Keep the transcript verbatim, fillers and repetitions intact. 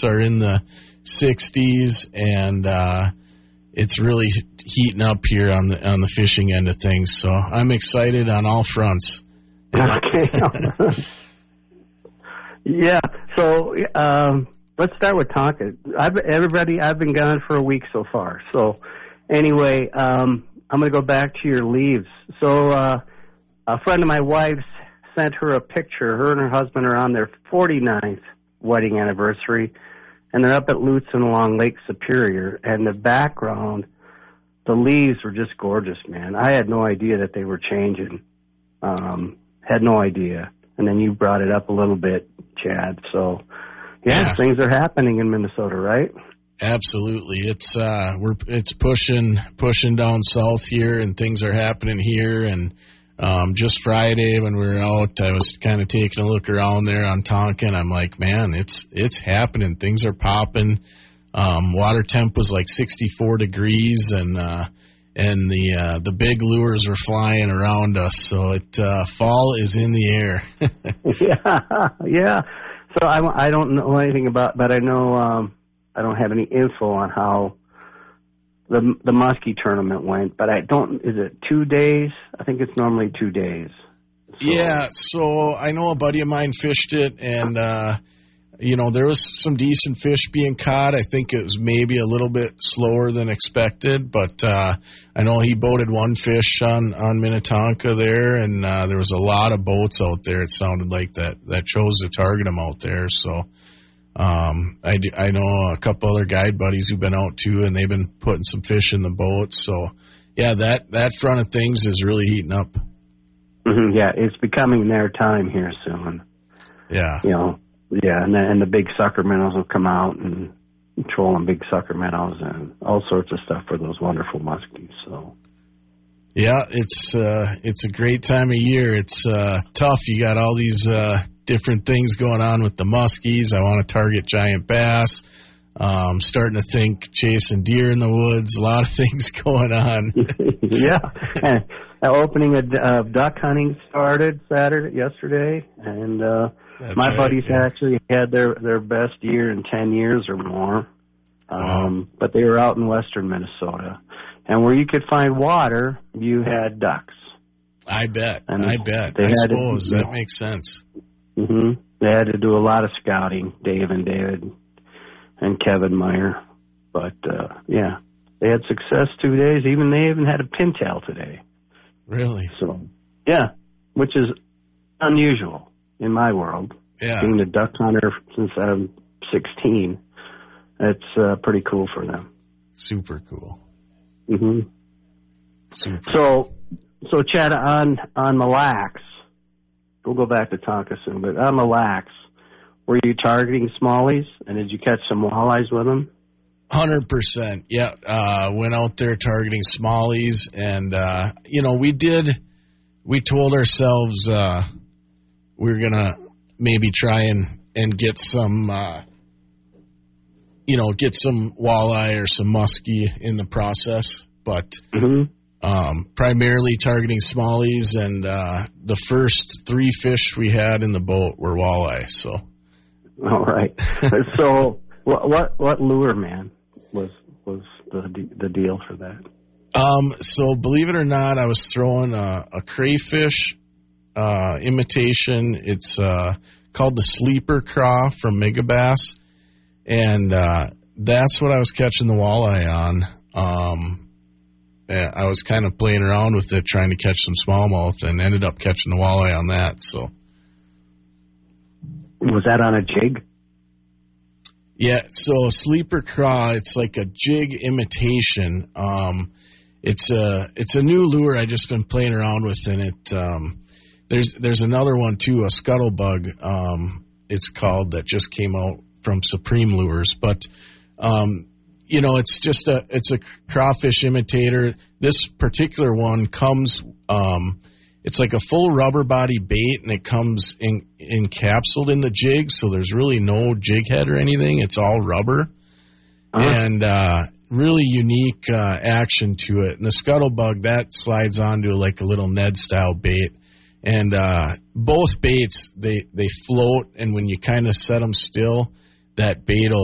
are in the sixties, and uh, it's really heating up here on the on the fishing end of things. So I'm excited on all fronts. Okay. Yeah. So um, let's start with Tonka. I've, everybody, I've been gone for a week so far. So anyway, um, I'm going to go back to your leaves. So uh, a friend of my wife's sent her a picture. Her and her husband are on their forty-ninth wedding anniversary, and they're up at Lutsen along Lake Superior. And the background, the leaves were just gorgeous, man. I had no idea that they were changing. Um, had no idea. And then you brought it up a little bit, Chad. So, yeah, yeah. Things are happening in Minnesota, right? Absolutely. It's uh, we're it's pushing pushing down south here, and things are happening here. And um, just Friday when we were out, I was kind of taking a look around there on Tonka, and I'm like, man, it's it's happening. Things are popping. Um, water temp was like sixty-four degrees, and uh, and the uh, the big lures were flying around us. So it uh, fall is in the air. yeah, yeah. So I, I don't know anything about, but I know um, I don't have any info on how the the muskie tournament went. But I don't. Is it two days? I think it's normally two days. So. Yeah. So I know a buddy of mine fished it, and uh, you know there was some decent fish being caught. I think it was maybe a little bit slower than expected, but uh, I know he boated one fish on on Minnetonka there, and uh, there was a lot of boats out there. It sounded like that that chose to target him out there. So um, I do, I know a couple other guide buddies who've been out too, and they've been putting some fish in the boats. So yeah, that that front of things is really heating up. Mm-hmm, yeah, it's becoming their time here soon. Yeah, you know. Yeah, and the, and the big sucker minnows will come out and trolling big sucker minnows and all sorts of stuff for those wonderful muskies. So, yeah, it's uh, it's a great time of year. It's uh, tough. You got all these uh, different things going on with the muskies. I want to target giant bass. Um, starting to think chasing deer in the woods. A lot of things going on. Yeah, and the opening of uh, duck hunting started Saturday yesterday, and. Uh, That's My right, buddies yeah. actually had their, their best year in ten years or more, um, wow. But they were out in western Minnesota. And where you could find water, you had ducks. I bet. And I bet. They I had suppose. To, that makes sense. Mm-hmm. They had to do a lot of scouting, Dave and David and Kevin Meyer. But, uh, yeah, they had success two days. Even they even had a pintail today. Really? So, yeah, which is unusual. In my world, yeah. Being a duck hunter since I'm sixteen, it's uh, pretty cool for them. Super cool. Mm-hmm. Super. So, so Chad, on on Mille Lacs, we'll go back to Tonka soon, but on Mille Lacs, were you targeting smallies, and did you catch some walleyes with them? one hundred percent. Yeah, uh, went out there targeting smallies, and uh, you know we did. We told ourselves. Uh, We're going to maybe try and, and get some, uh, you know, get some walleye or some muskie in the process, but mm-hmm. um, primarily targeting smallies, and uh, the first three fish we had in the boat were walleye. So, all right. So, what, what what lure, man, was was the the deal for that? Um, so believe it or not, I was throwing a, a crayfish. Uh, imitation. It's uh, called the Sleeper Craw from Megabass, and uh, that's what I was catching the walleye on. Um, I was kind of playing around with it, trying to catch some smallmouth, and ended up catching the walleye on that. So, was that on a jig? Yeah. So Sleeper Craw, it's like a jig imitation. Um, it's a it's a new lure I just been playing around with, and it. Um, There's there's another one too, a scuttlebug. Um, it's called that just came out from Supreme Lures, but um, you know it's just a it's a crawfish imitator. This particular one comes, um, it's like a full rubber body bait, and it comes in encapsulated in the jig, so there's really no jig head or anything. It's all rubber, uh-huh. and uh, really unique uh, action to it. And the scuttlebug that slides onto like a little Ned style bait. And uh, both baits, they, they float, and when you kind of set them still, that bait will